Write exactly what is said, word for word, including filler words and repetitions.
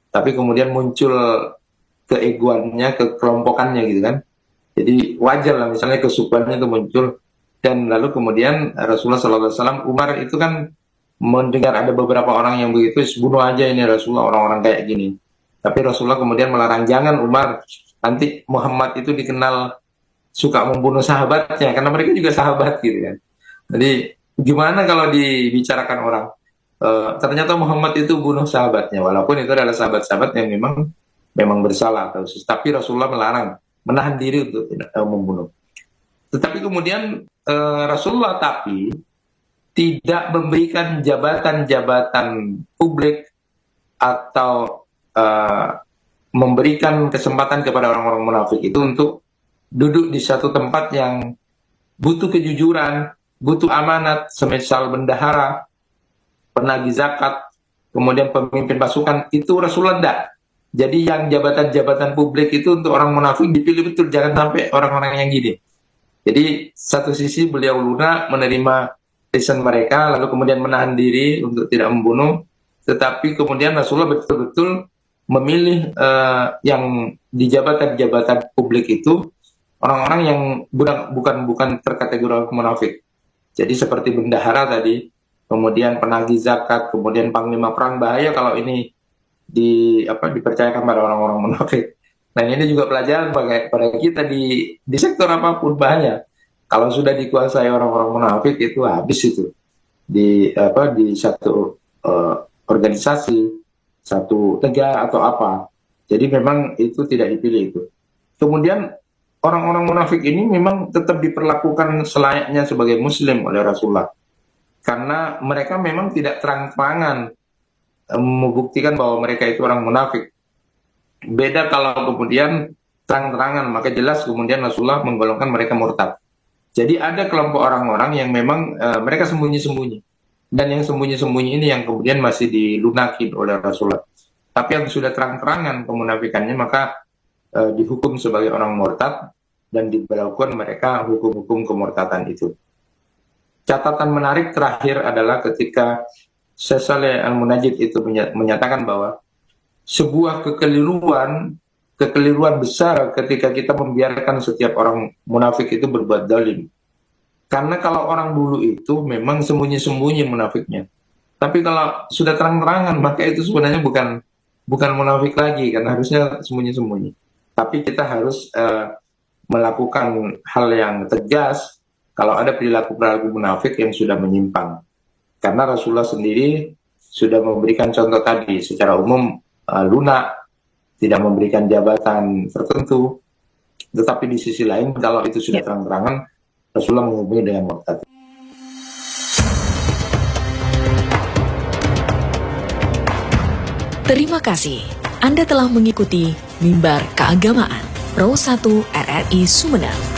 tapi kemudian muncul keegoannya, kekelompokannya gitu kan. Jadi wajar lah misalnya kesukuannya itu muncul, dan lalu kemudian Rasulullah shallallahu alaihi wasallam, Umar itu kan mendengar ada beberapa orang yang begitu, bunuh aja ini Rasulullah, orang-orang kayak gini. Tapi Rasulullah kemudian melarang, jangan Umar, nanti Muhammad itu dikenal suka membunuh sahabatnya, karena mereka juga sahabat gitu kan. Jadi gimana kalau dibicarakan orang, uh, ternyata Muhammad itu bunuh sahabatnya, walaupun itu adalah sahabat-sahabat yang memang memang bersalah, tapi Rasulullah melarang, menahan diri untuk tidak uh, membunuh. Tetapi kemudian uh, Rasulullah tapi tidak memberikan jabatan-jabatan publik atau uh, memberikan kesempatan kepada orang-orang munafik itu untuk duduk di satu tempat yang butuh kejujuran, butuh amanat, semisal bendahara, penagih zakat, kemudian pemimpin pasukan, itu Rasulullah tidak. Jadi yang jabatan-jabatan publik itu untuk orang munafik dipilih betul, jangan sampai orang-orang yang gini. Jadi satu sisi beliau lunak menerima lisan mereka, lalu kemudian menahan diri untuk tidak membunuh, tetapi kemudian Rasulullah betul-betul memilih uh, yang di jabatan-jabatan publik itu orang-orang yang bukan bukan bukan terkategori munafik. Jadi seperti bendahara tadi, kemudian penagih zakat, kemudian panglima perang, bahaya kalau ini di apa dipercayakan pada orang-orang munafik. Nah ini juga pelajaran bagi pada kita di di sektor apapun, bahaya. Kalau sudah dikuasai orang-orang munafik itu habis itu di apa di satu uh, organisasi, satu negara atau apa. Jadi memang itu tidak dipilih itu. Kemudian orang-orang munafik ini memang tetap diperlakukan selayaknya sebagai muslim oleh Rasulullah. Karena mereka memang tidak terang-terangan membuktikan bahwa mereka itu orang munafik. Beda kalau kemudian terang-terangan, maka jelas kemudian Rasulullah menggolongkan mereka murtad. Jadi ada kelompok orang-orang yang memang uh, mereka sembunyi-sembunyi. Dan yang sembunyi-sembunyi ini yang kemudian masih dilunakin oleh Rasulullah. Tapi yang sudah terang-terangan kemunafikannya, maka Uh, dihukum sebagai orang murtad dan diberlakukan mereka hukum-hukum kemurtadan itu. Catatan menarik terakhir adalah ketika Syekh Shalih Al-Munajjid itu menyatakan bahwa sebuah kekeliruan kekeliruan besar ketika kita membiarkan setiap orang munafik itu berbuat zalim. Karena kalau orang dulu itu memang sembunyi-sembunyi munafiknya. Tapi kalau sudah terang-terangan, maka itu sebenarnya bukan bukan munafik lagi, karena harusnya sembunyi-sembunyi. Tapi kita harus uh, melakukan hal yang tegas kalau ada perilaku-perilaku munafik yang sudah menyimpang. Karena Rasulullah sendiri sudah memberikan contoh tadi, secara umum uh, lunak, tidak memberikan jabatan tertentu. Tetapi di sisi lain, kalau itu sudah terang-terangan, Rasulullah menghukumi dengan murtad. Terima kasih. Anda telah mengikuti Mimbar Keagamaan Pro satu R R I Sumeneb.